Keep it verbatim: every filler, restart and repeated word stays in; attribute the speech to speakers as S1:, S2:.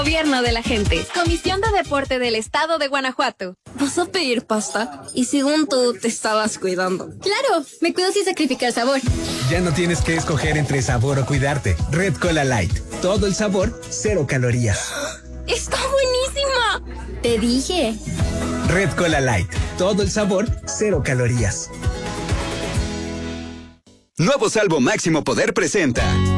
S1: Gobierno de la gente. Comisión de Deporte del Estado de Guanajuato.
S2: ¿Vas a pedir pasta? Y según tú te estabas cuidando.
S3: Claro, me cuido sin sacrificar sabor.
S4: Ya no tienes que escoger entre sabor o cuidarte. Red Cola Light. Todo el sabor, cero calorías.
S2: ¡Está buenísima!
S3: Te dije.
S4: Red Cola Light. Todo el sabor, cero calorías.
S5: Nuevo Salvo Máximo Poder presenta